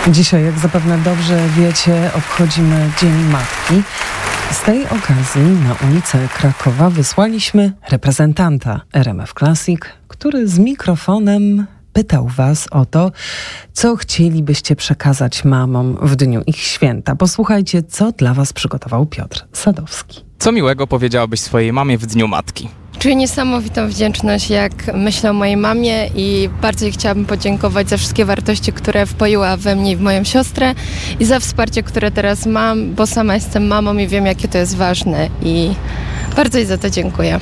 Dzisiaj, jak zapewne dobrze wiecie, obchodzimy Dzień Matki. Z tej okazji na ulicę Krakowa wysłaliśmy reprezentanta RMF Classic, który z mikrofonem pytał was o to, co chcielibyście przekazać mamom w dniu ich święta. Posłuchajcie, co dla was przygotował Piotr Sadowski. Co miłego powiedziałabyś swojej mamie w Dniu Matki? Czuję niesamowitą wdzięczność, jak myślę o mojej mamie i bardzo jej chciałabym podziękować za wszystkie wartości, które wpoiła we mnie i w moją siostrę i za wsparcie, które teraz mam, bo sama jestem mamą i wiem, jakie to jest ważne i bardzo jej za to dziękuję.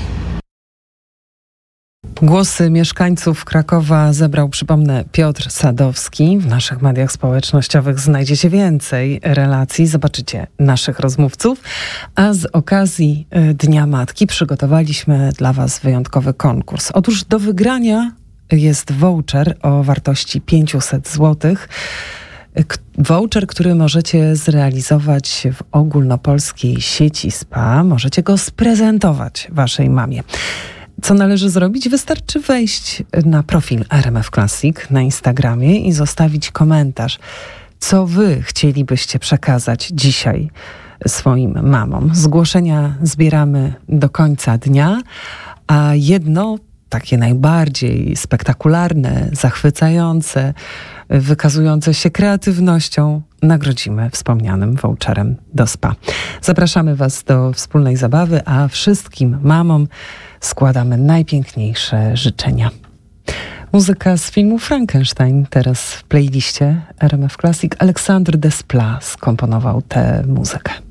Głosy mieszkańców Krakowa zebrał, przypomnę, Piotr Sadowski. W naszych mediach społecznościowych znajdziecie więcej relacji, zobaczycie naszych rozmówców. A z okazji Dnia Matki przygotowaliśmy dla was wyjątkowy konkurs. Otóż do wygrania jest voucher o wartości 500 zł. Voucher, który możecie zrealizować w ogólnopolskiej sieci spa. Możecie go sprezentować waszej mamie. Co należy zrobić? Wystarczy wejść na profil RMF Classic na Instagramie i zostawić komentarz, co wy chcielibyście przekazać dzisiaj swoim mamom. Zgłoszenia zbieramy do końca dnia, a jedno takie najbardziej spektakularne, zachwycające, wykazujące się kreatywnością nagrodzimy wspomnianym voucherem do spa. Zapraszamy was do wspólnej zabawy, a wszystkim mamom składamy najpiękniejsze życzenia. Muzyka z filmu Frankenstein teraz w playliście RMF Classic. Alexandre Desplat skomponował tę muzykę.